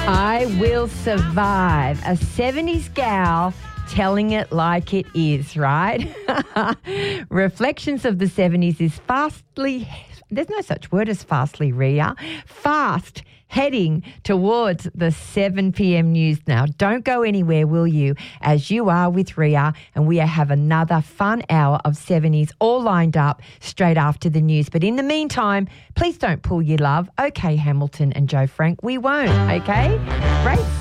I will survive. A 70s gal telling it like it is, right? Reflections of the 70s is fastly, there's no such word as fastly, Ria. Fast heading towards the 7 p.m. news now. Don't go anywhere, will you? As you are with Ria, and we have another fun hour of 70s all lined up straight after the news. But in the meantime, please don't pull your love. Okay, Hamilton and Joe Frank, we won't, okay? Great.